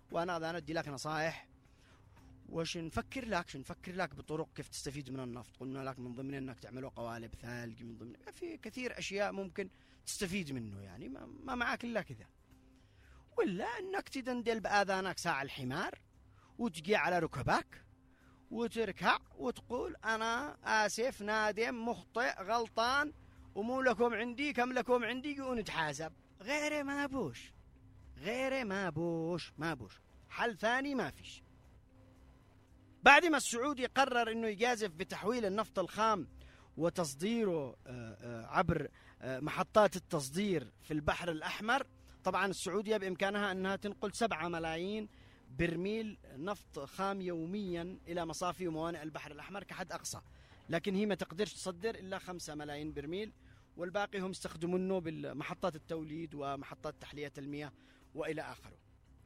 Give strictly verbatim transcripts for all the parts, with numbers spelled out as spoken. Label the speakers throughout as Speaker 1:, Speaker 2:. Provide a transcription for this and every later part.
Speaker 1: وأنا أنا أدي لك نصائح وش نفكر لك شو نفكر لك بطرق كيف تستفيد من النفط. قلنا لك من ضمن انك تعملوا قوالب ثلج، من ضمن في كثير اشياء ممكن تستفيد منه، يعني ما, ما معك الا كذا. ولا انك تدندل باذانك ساعة الحمار وتجي على ركبك وتركع وتقول انا اسف نادم مخطئ غلطان ومو لكم عندي كم لكم عندي ونتحاسب. غيره ما بوش، غيره ما بوش ما بوش حل ثاني ما فيش. بعد ما السعودي قرر انه يجازف بتحويل النفط الخام وتصديره عبر محطات التصدير في البحر الأحمر، طبعا السعودية بإمكانها أنها تنقل سبعة ملايين برميل نفط خام يوميا إلى مصافي وموانئ البحر الأحمر كحد أقصى، لكن هي ما تقدرش تصدر إلا خمسة ملايين برميل، والباقي هم يستخدمونه بالمحطات التوليد ومحطات تحلية المياه وإلى آخره.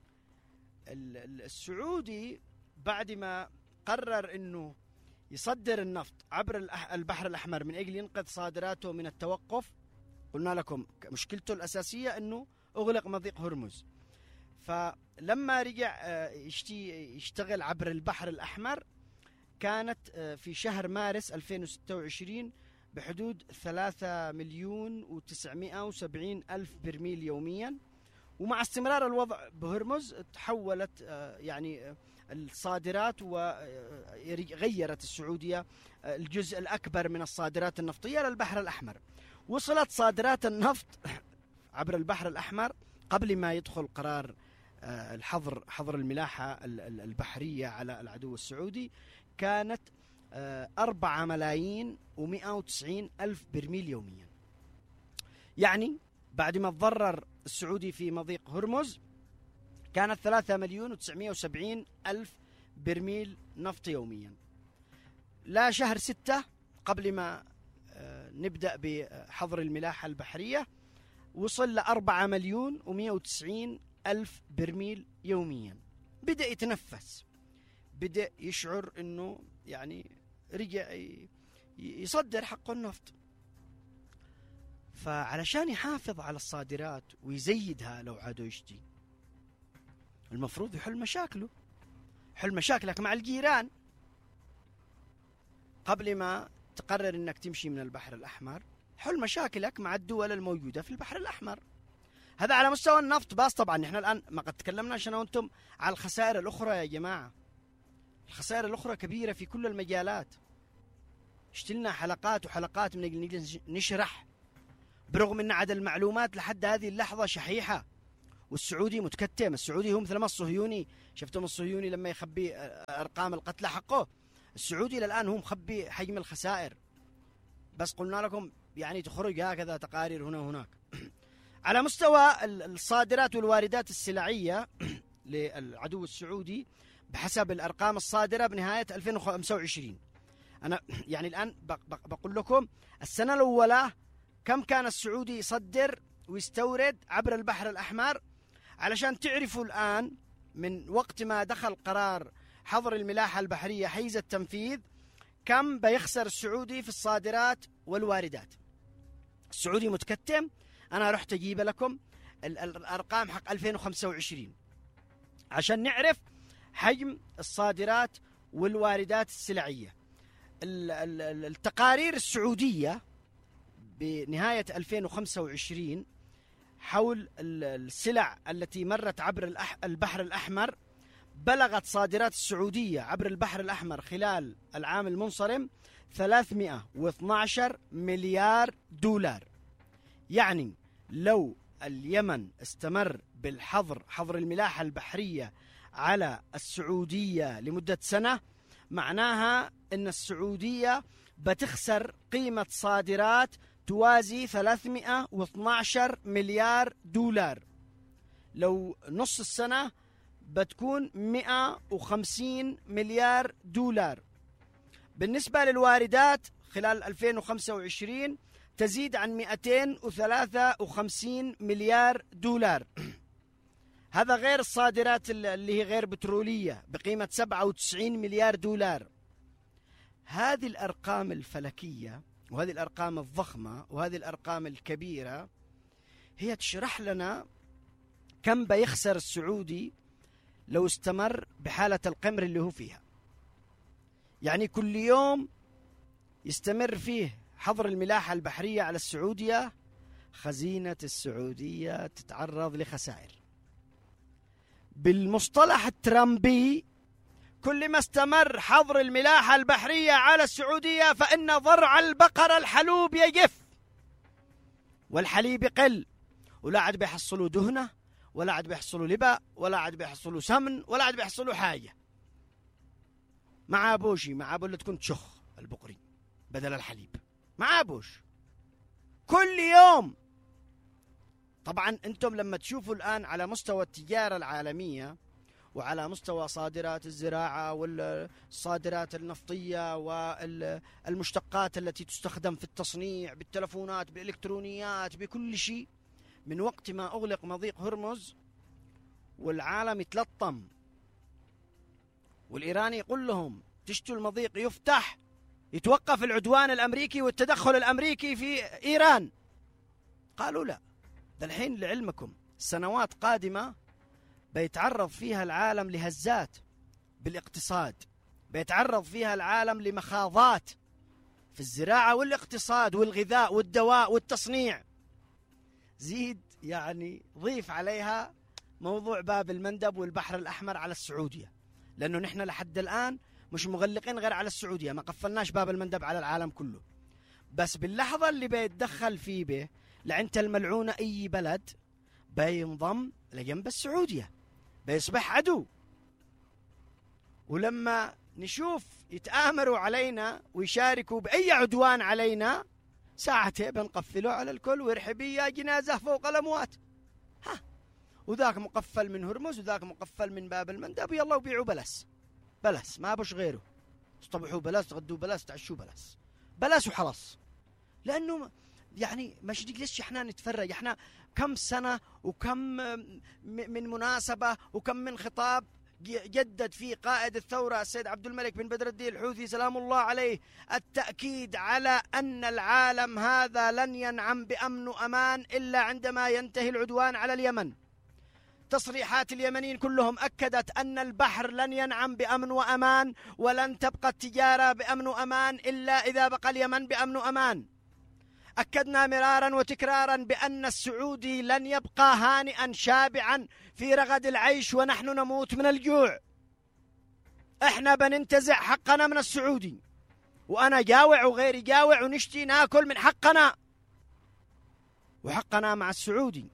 Speaker 1: السعودي بعد ما قرر أنه يصدر النفط عبر البحر الأحمر من أجل ينقذ صادراته من التوقف، قلنا لكم مشكلته الأساسية أنه أغلق مضيق هرمز، فلما رجع يشتغل عبر البحر الأحمر كانت في شهر مارس ألفين وستة وعشرين بحدود ثلاثة مليون وتسعمائة وسبعين ألف برميل يوميا. ومع استمرار الوضع بهرمز تحولت يعني الصادرات وغيرت السعودية الجزء الأكبر من الصادرات النفطية للبحر الأحمر. وصلت صادرات النفط عبر البحر الأحمر قبل ما يدخل قرار الحظر حظر الملاحة البحرية على العدو السعودي كانت أربعة ملايين ومئة وتسعين ألف برميل يوميا. يعني بعد ما تضرر السعودي في مضيق هرمز كانت ثلاثة مليون وتسعمائة وسبعين ألف برميل نفط يوميا. لا شهر ستة قبل ما نبدأ بحظر الملاحة البحرية وصل لأربعة مليون ومئة وتسعين ألف برميل يوميا. بدأ يتنفس، بدأ يشعر أنه يعني رجع يصدر حق النفط. فعلشان يحافظ على الصادرات ويزيدها لو عادوا يشتي المفروض يحل مشاكله، حل مشاكلك مع الجيران قبل ما تقرر انك تمشي من البحر الأحمر. حل مشاكلك مع الدول الموجودة في البحر الأحمر. هذا على مستوى النفط بس. طبعا احنا الآن ما قد تكلمنا عشان وانتم على الخسائر الأخرى يا جماعة. الخسائر الأخرى كبيرة في كل المجالات، اشتلنا حلقات وحلقات من أجل نشرح، برغم ان عدد المعلومات لحد هذه اللحظة شحيحة والسعودي متكتم. السعودي هو مثل ما الصهيوني، شفتم الصهيوني لما يخبي أرقام القتلى حقه، السعودي للآن هو مخبي حجم الخسائر. بس قلنا لكم يعني تخرج هكذا تقارير هنا وهناك. على مستوى الصادرات والواردات السلعية للعدو السعودي بحسب الأرقام الصادرة بنهاية ألفين وخمسة وعشرين، أنا يعني الآن بقول لكم السنة الأولى كم كان السعودي يصدر ويستورد عبر البحر الأحمر، علشان تعرفوا الآن من وقت ما دخل قرار حظر الملاحة البحرية حيز التنفيذ كم بيخسر السعودي في الصادرات والواردات. السعودي متكتم. أنا رحت أجيب لكم الأرقام حق ألفين وخمسة وعشرين عشان نعرف حجم الصادرات والواردات السلعية. التقارير السعودية بنهاية ألفين وخمسة وعشرين حول السلع التي مرت عبر البحر الأحمر بلغت صادرات السعودية عبر البحر الأحمر خلال العام المنصرم ثلاثمائة واثني عشر مليار دولار. يعني لو اليمن استمر بالحظر حظر الملاحة البحرية على السعودية لمدة سنة، معناها أن السعودية بتخسر قيمة صادرات توازي ثلاثمائة واثني عشر مليار دولار. لو نص السنة بتكون مئة وخمسين مليار دولار. بالنسبة للواردات خلال ألفين وخمسة وعشرين تزيد عن مئتين وثلاثة وخمسين مليار دولار. هذا غير الصادرات اللي هي غير بترولية بقيمة سبعة وتسعين مليار دولار. هذه الأرقام الفلكية وهذه الأرقام الضخمة وهذه الأرقام الكبيرة هي تشرح لنا كم بيخسر السعودي لو استمر بحالة القمر اللي هو فيها. يعني كل يوم يستمر فيه حظر الملاحة البحرية على السعودية، خزينة السعودية تتعرض لخسائر. بالمصطلح الترامبي، كل ما استمر حظر الملاحة البحرية على السعودية فإن ضرع البقر الحلوب يجف والحليب يقل، ولا عاد بيحصلوا دهنة، ولا عاد بيحصلوا لباء، ولا عاد بيحصلوا سمن، ولا عاد بيحصلوا حاجة. مع بوشي مع بولا تكون تشخ البقري بدل الحليب، مع بوش كل يوم. طبعا انتم لما تشوفوا الآن على مستوى التجارة العالمية وعلى مستوى صادرات الزراعة والصادرات النفطية والمشتقات التي تستخدم في التصنيع بالتلفونات بالإلكترونيات بكل شيء، من وقت ما أغلق مضيق هرمز والعالم يتلطم والإيراني يقول لهم تشتوا المضيق يفتح، يتوقف العدوان الأمريكي والتدخل الأمريكي في إيران. قالوا لا، ده الحين لعلمكم سنوات قادمة بيتعرض فيها العالم لهزات بالاقتصاد، بيتعرض فيها العالم لمخاضات في الزراعة والاقتصاد والغذاء والدواء والتصنيع. زيد يعني ضيف عليها موضوع باب المندب والبحر الأحمر على السعودية، لأنه نحن لحد الآن مش مغلقين غير على السعودية، ما قفلناش باب المندب على العالم كله. بس باللحظة اللي بيتدخل فيه به لعنت الملعونة أي بلد بينضم لجنب السعودية، بيصبح عدو. ولما نشوف يتآمروا علينا ويشاركوا بأي عدوان علينا، ساعتين بنقفلوا على الكل ويرحبي يا جنازة فوق الأموات. ها، وذاك مقفل من هرمز وذاك مقفل من باب المندب، يلا وبيعوا بلس بلس، ما بش غيره. تصطبحوا بلس، تغدوا بلس، تعشوا بلس بلس وحرص. لأنه يعني مش ليش احنا نتفرج؟ احنا كم سنة وكم من مناسبة وكم من خطاب جدد فيه قائد الثورة السيد عبد الملك بن بدر الدين الحوثي سلام الله عليه التأكيد على أن العالم هذا لن ينعم بأمن وأمان إلا عندما ينتهي العدوان على اليمن. تصريحات اليمنيين كلهم أكدت أن البحر لن ينعم بأمن وأمان، ولن تبقى التجارة بأمن وأمان إلا إذا بقى اليمن بأمن وأمان. أكدنا مرارا وتكرارا بأن السعودي لن يبقى هانئا شابعا في رغد العيش ونحن نموت من الجوع. احنا بننتزع حقنا من السعودي، وأنا جاوع وغيري جاوع ونشتي ناكل من حقنا، وحقنا مع السعودي.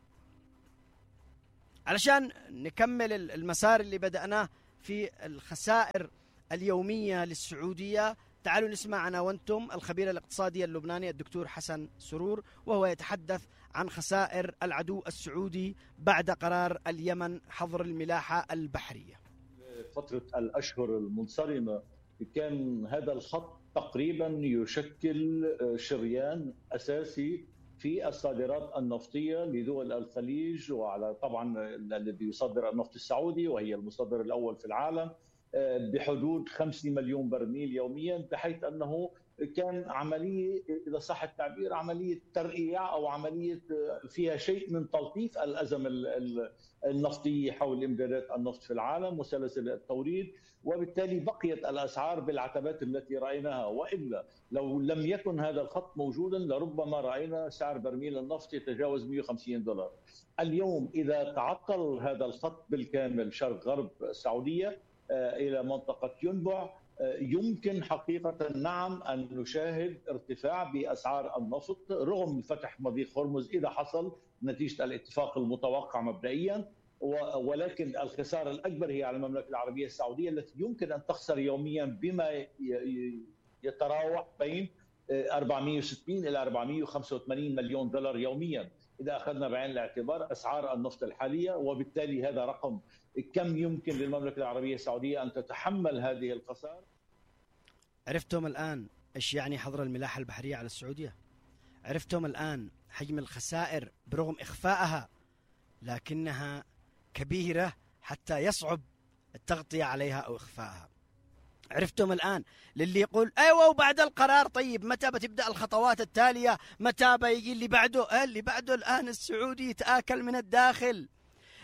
Speaker 1: علشان نكمل المسار اللي بدأناه في الخسائر اليومية للسعودية، تعالوا نسمع أنا وأنتم الخبير الاقتصادي اللبناني الدكتور حسن سرور، وهو يتحدث عن خسائر العدو السعودي بعد قرار اليمن حظر الملاحة البحرية.
Speaker 2: فترة الأشهر المنصرمة كان هذا الخط تقريبا يشكل شريان أساسي في الصادرات النفطية لدول الخليج، وعلى طبعا الذي يصدر النفط السعودي وهي المصدر الأول في العالم بحدود خمسة مليون برميل يوميا، بحيث أنه كان عملية إذا صح التعبير عملية ترقيع أو عملية فيها شيء من تلطيف الأزمة النفطية حول إمدادات النفط في العالم وسلاسل التوريد، وبالتالي بقيت الأسعار بالعتبات التي رأيناها. وإلا لو لم يكن هذا الخط موجودا لربما رأينا سعر برميل النفط يتجاوز مئة وخمسين دولار. اليوم إذا تعطل هذا الخط بالكامل شرق غرب السعودية إلى منطقة ينبع، يمكن حقيقة نعم أن نشاهد ارتفاع بأسعار النفط رغم فتح مضيق هرمز إذا حصل نتيجة الاتفاق المتوقع مبدئيا. ولكن الخسارة الأكبر هي على المملكة العربية السعودية التي يمكن أن تخسر يوميا بما يتراوح بين أربعمئة وستين إلى أربعمئة وخمسة وثمانين مليون دولار يوميا إذا أخذنا بعين الاعتبار أسعار النفط الحالية. وبالتالي هذا رقم كم يمكن للمملكة العربية السعودية أن تتحمل هذه الخسائر.
Speaker 1: عرفتم الآن إيش يعني حظر الملاحة البحرية على السعودية؟ عرفتم الآن حجم الخسائر برغم إخفائها لكنها كبيرة حتى يصعب التغطية عليها أو إخفائها. عرفتم الآن للي يقول أيوة وبعد القرار طيب متى بتبدأ الخطوات التالية، متى بيجي اللي بعده؟ اللي بعده الآن السعودي يتآكل من الداخل.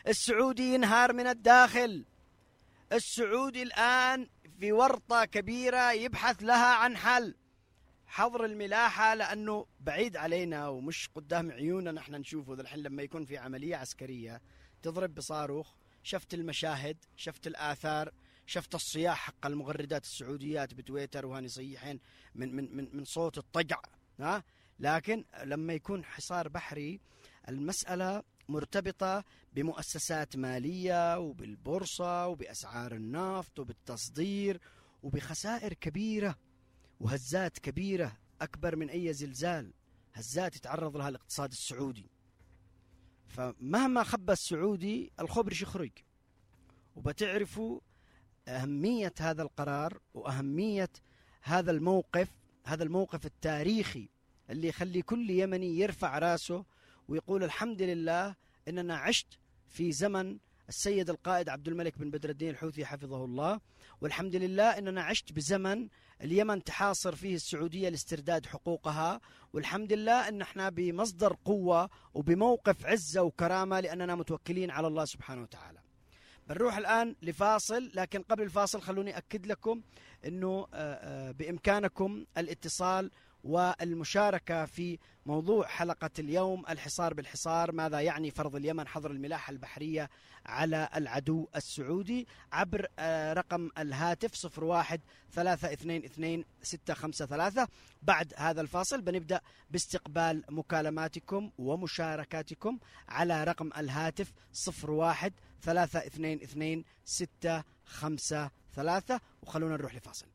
Speaker 1: السعودي ينهار من الداخل. السعودي الآن في ورطة كبيرة يبحث لها عن حل. حظر الملاحة لأنه بعيد علينا ومش قدام عيوننا نحن نشوفه. ذا الحين لما يكون في عملية عسكرية تضرب بصاروخ، شفت المشاهد، شفت الآثار، شفت الصياح حق المغردات السعوديات بتويتر وهاني يصيحين من من من من صوت الطقع. ها لكن لما يكون حصار بحري المسألة مرتبطة بمؤسسات مالية وبالبورصة وبأسعار النفط وبالتصدير وبخسائر كبيرة وهزات كبيرة أكبر من أي زلزال، هزات يتعرض لها الاقتصاد السعودي. فمهما خبى السعودي الخبر يخرج. وبتعرفوا أهمية هذا القرار وأهمية هذا الموقف، هذا الموقف التاريخي اللي يخلي كل يمني يرفع راسه ويقول الحمد لله إننا عشت في زمن السيد القائد عبد الملك بن بدر الدين الحوثي حفظه الله، والحمد لله إننا عشت بزمن اليمن تحاصر فيه السعودية لاسترداد حقوقها، والحمد لله إن احنا بمصدر قوة وبموقف عزة وكرامة لأننا متوكلين على الله سبحانه وتعالى. بنروح الآن لفاصل، لكن قبل الفاصل خلوني أكد لكم أنه بإمكانكم الاتصال والمشاركة في موضوع حلقة اليوم، الحصار بالحصار، ماذا يعني فرض اليمن حظر الملاحة البحرية على العدو السعودي، عبر رقم الهاتف صفر واحد ثلاثة اثنين اثنين ستة خمسة ثلاثة. بعد هذا الفاصل بنبدأ باستقبال مكالماتكم ومشاركاتكم على رقم الهاتف صفر واحد ثلاثة اثنين اثنين ستة خمسة ثلاثة، وخلونا نروح لفاصل.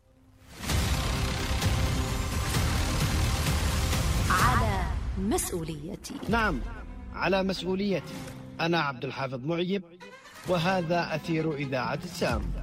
Speaker 3: على مسؤوليتي.
Speaker 1: نعم، على مسؤوليتي. أنا عبد الحافظ معيب، وهذا أثير إذاعة السام.